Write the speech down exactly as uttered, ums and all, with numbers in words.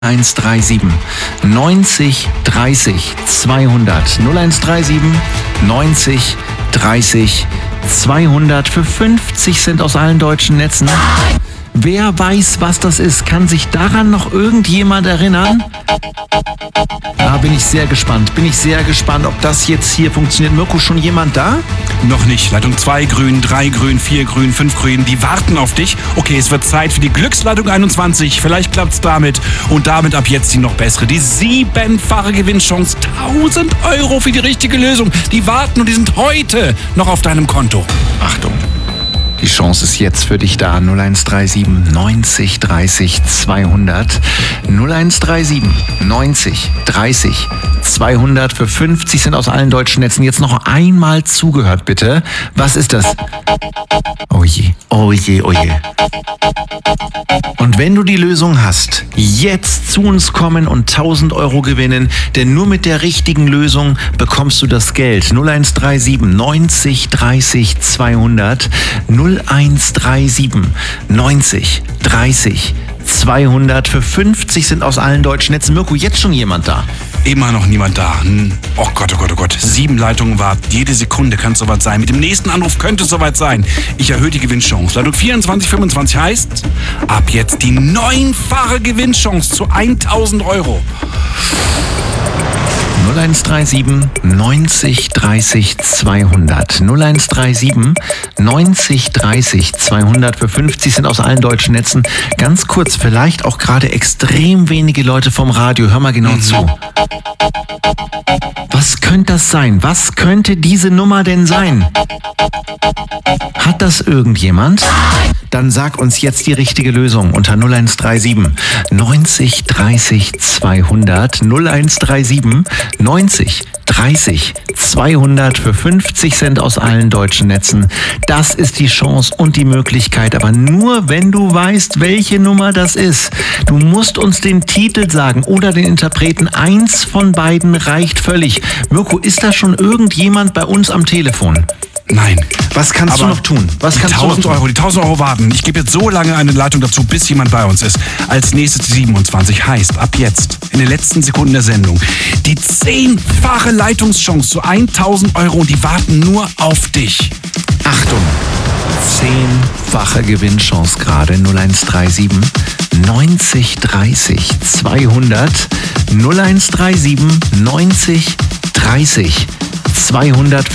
eins drei sieben neunzig dreißig zweihundert null eins drei sieben neunzig dreißig zweihundert für fünfzig Cent aus allen deutschen Netzen. Wer weiß, was das ist? Kann sich daran noch irgendjemand erinnern? Da bin ich sehr gespannt. Bin ich sehr gespannt, ob das jetzt hier funktioniert. Mirko, schon jemand da? Noch nicht. Leitung zwei grün, drei grün, vier grün, fünf grün. Die warten auf dich. Okay, es wird Zeit für die Glücksleitung einundzwanzig. Vielleicht klappt's damit. Und damit ab jetzt die noch bessere. Die siebenfache Gewinnchance. tausend Euro für die richtige Lösung. Die warten und die sind heute noch auf deinem Konto. Achtung. Die Chance ist jetzt für dich da. null eins drei sieben neunzig dreißig zweihundert null eins drei sieben neunzig dreißig zweihundert für fünfzig Cent aus allen deutschen Netzen. Jetzt noch einmal zugehört, bitte. Was ist das? Oh je, oh je, oh je. Und wenn du die Lösung hast, jetzt zu uns kommen und tausend Euro gewinnen, denn nur mit der richtigen Lösung bekommst du das Geld. null eins drei sieben neunzig dreißig zweihundert null eins drei sieben neunzig dreißig zweihundert für fünfzig Cent aus allen deutschen Netzen. Mirko, jetzt schon jemand da? Immer noch niemand da. Oh Gott, oh Gott, oh Gott. Sieben Leitungen warten. Jede Sekunde kann es soweit sein. Mit dem nächsten Anruf könnte es soweit sein. Ich erhöhe die Gewinnchance. Leitung vierundzwanzig fünfundzwanzig heißt, ab jetzt die neunfache Gewinnchance zu tausend Euro. null eins drei sieben neunzig dreißig zweihundert null eins drei sieben neunzig dreißig zweihundert für fünfzig Cent aus allen deutschen Netzen. Ganz kurz, vielleicht auch gerade extrem wenige Leute vom Radio. Hör mal genau mhm. zu. Was könnte das sein? Was könnte diese Nummer denn sein? Hat das irgendjemand? Dann sag uns jetzt die richtige Lösung unter null eins drei sieben neunzig dreißig zweihundert null eins drei sieben neunzig dreißig zweihundert für fünfzig Cent aus allen deutschen Netzen. Das ist die Chance und die Möglichkeit, aber nur wenn du weißt, welche Nummer das ist. Du musst uns den Titel sagen oder den Interpreten. Eins von beiden reicht völlig. Mirko, ist da schon irgendjemand bei uns am Telefon? Nein. Was kannst Aber du noch tun? Was die kannst du noch tausend tun? Euro, die tausend Euro warten. Ich gebe jetzt so lange eine Leitung dazu, bis jemand bei uns ist. Als nächstes die siebenundzwanzig heißt, ab jetzt, in den letzten Sekunden der Sendung, die zehnfache Leitungschance zu tausend Euro und die warten nur auf dich. Achtung! Zehnfache Gewinnchance gerade. null eins drei sieben neunzig dreißig zweihundert null eins drei sieben neunzig dreißig zweihundert